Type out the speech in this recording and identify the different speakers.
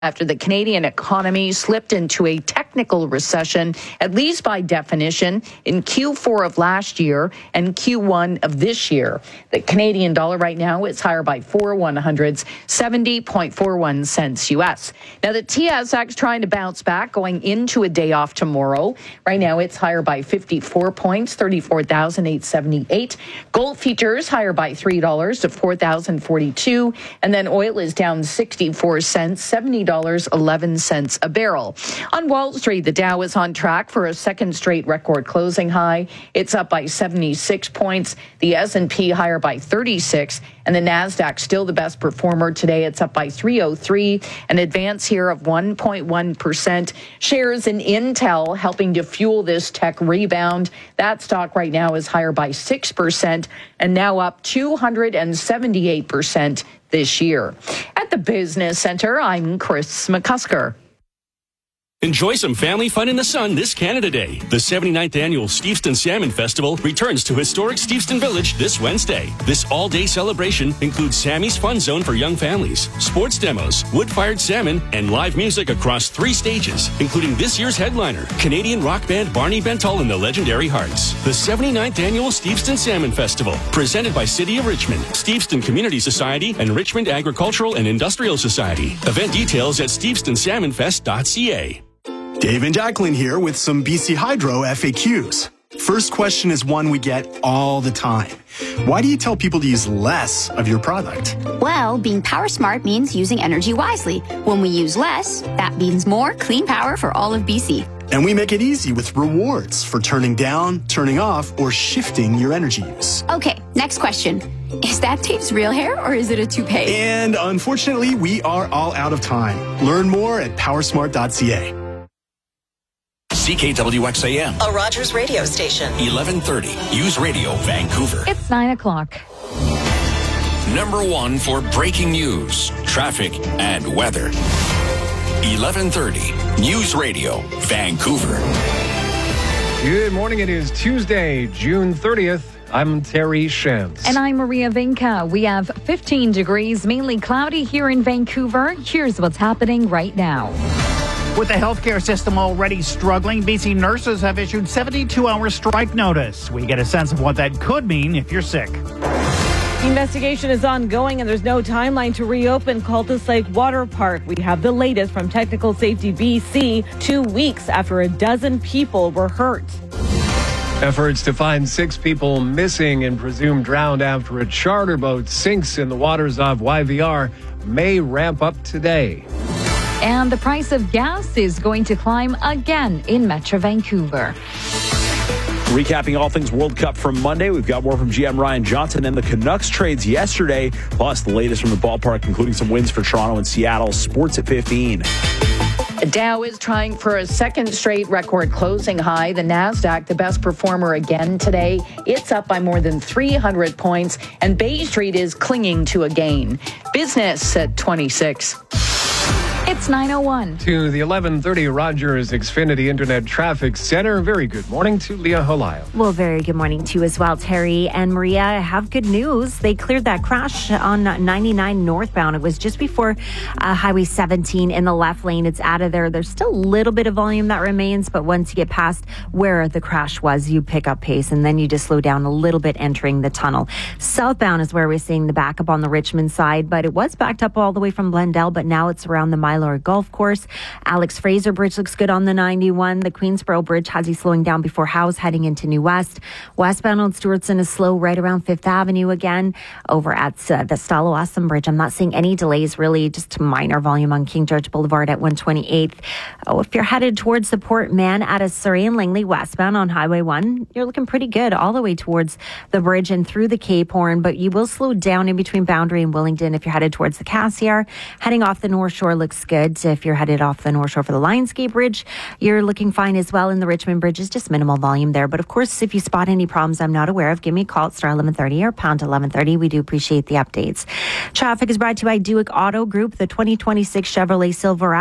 Speaker 1: after the Canadian economy slipped into a technical recession, at least by definition, in Q4 of last year and Q1 of this year. The Canadian dollar right now is higher by 4/100ths, 70.41 cents U.S. Now, the TSX trying to bounce back going into a day off tomorrow. Right now, it's higher by 54 points, 34,878. Gold futures higher by $3 to 4,042. And then oil is down 64 cents, $70.11 a barrel. On Wall Street, the Dow is on track for a second straight record closing high. It's up by 76 points. The S&P higher by 36, and the Nasdaq still the best performer today. It's up by 303, an advance here of 1.1%. Shares in Intel helping to fuel this tech rebound. That stock right now is higher by 6% and now up 278% this year. At the Business Center, I'm Chris McCusker.
Speaker 2: Enjoy some family fun in the sun this Canada Day. The 79th annual Steveston Salmon Festival returns to historic Steveston Village this Wednesday. This all-day celebration includes Sammy's Fun Zone for young families, sports demos, wood-fired salmon, and live music across 3 stages, including this year's headliner, Canadian rock band Barney Bentall and the Legendary Hearts. The 79th annual Steveston Salmon Festival, presented by City of Richmond, Steveston Community Society, and Richmond Agricultural and Industrial Society. Event details at stevestonsalmonfest.ca.
Speaker 3: Dave and Jacqueline here with some BC Hydro FAQs. First question is one we get all the time. Why do you tell people to use less of your product?
Speaker 4: Well, being power smart means using energy wisely. When we use less, that means more clean power for all of BC.
Speaker 3: And we make it easy with rewards for turning down, turning off, or shifting your energy use.
Speaker 4: Okay, next question. Is that Dave's real hair or is it a toupee?
Speaker 3: And unfortunately, we are all out of time. Learn more at powersmart.ca.
Speaker 5: CKWXAM,
Speaker 6: a Rogers radio station.
Speaker 5: 1130, News Radio, Vancouver.
Speaker 7: It's 9 o'clock.
Speaker 5: Number 1 for breaking news, traffic, and weather. 1130, News Radio, Vancouver.
Speaker 8: Good morning. It is Tuesday, June 30th. I'm Terry Shantz.
Speaker 7: And I'm Maria Vinca. We have 15 degrees, mainly cloudy here in Vancouver. Here's what's happening right now.
Speaker 9: With the healthcare system already struggling, BC nurses have issued 72-hour strike notice. We get a sense of what that could mean if you're sick.
Speaker 10: The investigation is ongoing and there's no timeline to reopen Cultus Lake Water Park. We have the latest from Technical Safety BC 2 weeks after a dozen people were hurt.
Speaker 8: Efforts to find 6 people missing and presumed drowned after a charter boat sinks in the waters of YVR may ramp up today.
Speaker 7: And the price of gas is going to climb again in Metro Vancouver.
Speaker 11: Recapping all things World Cup from Monday, we've got more from GM Ryan Johnson and the Canucks trades yesterday, plus the latest from the ballpark, including some wins for Toronto and Seattle. Sports at 15.
Speaker 1: The Dow is trying for a second straight record closing high. The Nasdaq, the best performer again today. It's up by more than 300 points, and Bay Street is clinging to a gain. Business at 26.
Speaker 7: It's 9:01.
Speaker 8: To the 1130 Rogers Xfinity Internet Traffic Center. Very good morning to Leah Holayo.
Speaker 12: Well, very good morning to you as well, Terry and Maria. I have good news. They cleared that crash on 99 northbound. It was just before Highway 17 in the left lane. It's out of there. There's still a little bit of volume that remains, but once you get past where the crash was, you pick up pace, and then you just slow down a little bit entering the tunnel. Southbound is where we're seeing the backup on the Richmond side, but it was backed up all the way from Glendale, but now it's around the Mylor Golf Course. Alex Fraser Bridge looks good on the 91. The Queensboro Bridge has you slowing down before Howes heading into New West. Westbound on Stewartson is slow right around 5th Avenue again. Over at the Stalo-Awesome Bridge, I'm not seeing any delays, really, just minor volume on King George Boulevard at 128th. If you're headed towards the Port Man at a Surrey and Langley westbound on Highway 1, you're looking pretty good all the way towards the bridge and through the Cape Horn, but you will slow down in between Boundary and Willingdon if you're headed towards the Cassiar. Heading off the North Shore looks good. If you're headed off the North Shore for the Lionsgate Bridge, you're looking fine as well in the Richmond Bridges, just minimal volume there. But of course, if you spot any problems I'm not aware of, give me a call at star 1130 or pound 1130. We do appreciate the updates. Traffic is brought to you by Duick Auto Group, the 2026 Chevrolet Silverado